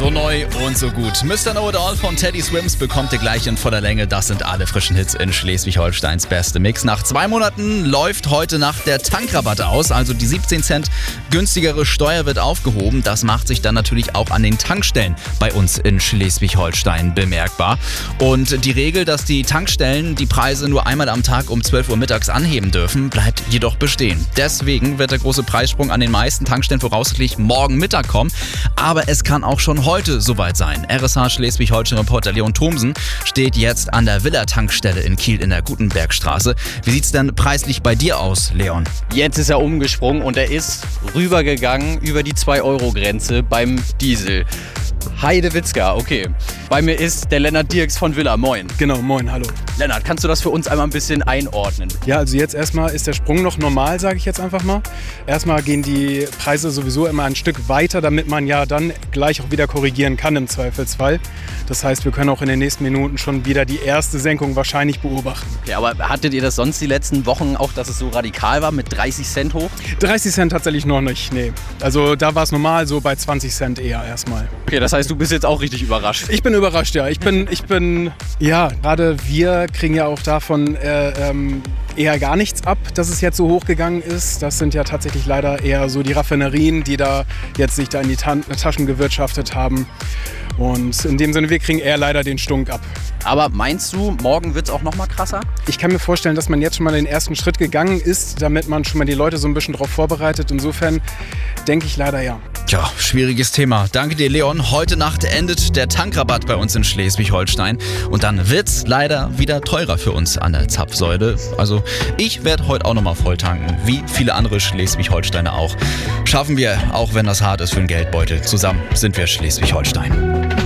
So neu und so gut. Mr. Know It All von Teddy Swims bekommt ihr gleich in voller Länge. Das sind alle frischen Hits in Schleswig-Holsteins beste Mix. Nach 2 Monaten läuft heute Nacht der Tankrabatt aus. Also die 17 Cent günstigere Steuer wird aufgehoben. Das macht sich dann natürlich auch an den Tankstellen bei uns in Schleswig-Holstein bemerkbar. Und die Regel, dass die Tankstellen die Preise nur einmal am Tag um 12 Uhr mittags anheben dürfen, bleibt jedoch bestehen. Deswegen wird der große Preissprung an den meisten Tankstellen voraussichtlich morgen Mittag kommen. Aber es kann auch schon heute soweit sein. RSH Schleswig-Holstein-Reporter Leon Thomsen steht jetzt an der Villa-Tankstelle in Kiel in der Gutenbergstraße. Wie sieht's denn preislich bei dir aus, Leon? Jetzt ist er umgesprungen und er ist rübergegangen über die 2-Euro-Grenze beim Diesel. Heidewitzka, okay. Bei mir ist der Lennart Dirks von Villa. Moin. Genau, moin, hallo. Lennart, kannst du das für uns einmal ein bisschen einordnen? Ja, also jetzt erstmal ist der Sprung noch normal, sage ich jetzt einfach mal. Erstmal gehen die Preise sowieso immer ein Stück weiter, damit man ja dann gleich auch wieder korrigieren kann im Zweifelsfall. Das heißt, wir können auch in den nächsten Minuten schon wieder die erste Senkung wahrscheinlich beobachten. Okay, aber hattet ihr das sonst die letzten Wochen auch, dass es so radikal war mit 30 Cent hoch? 30 Cent tatsächlich noch nicht, nee. Also da war es normal, so bei 20 Cent eher erstmal. Okay, das heißt, du bist jetzt auch richtig überrascht. Ich bin überrascht, ja. Ich bin, ja, gerade wir kriegen ja auch davon eher gar nichts ab, dass es jetzt so hochgegangen ist. Das sind ja tatsächlich leider eher so die Raffinerien, die da jetzt sich da in die Taschen gewirtschaftet haben. Und in dem Sinne, wir kriegen eher leider den Stunk ab. Aber meinst du, morgen wird es auch noch mal krasser? Ich kann mir vorstellen, dass man jetzt schon mal den ersten Schritt gegangen ist, damit man schon mal die Leute so ein bisschen drauf vorbereitet. Insofern denke ich leider ja. Tja, schwieriges Thema. Danke dir, Leon. Heute Nacht endet der Tankrabatt bei uns in Schleswig-Holstein. Und dann wird's leider wieder teurer für uns an der Zapfsäule. Also ich werde heute auch nochmal voll tanken, wie viele andere Schleswig-Holsteiner auch. Schaffen wir, auch wenn das hart ist für den Geldbeutel. Zusammen sind wir Schleswig-Holstein.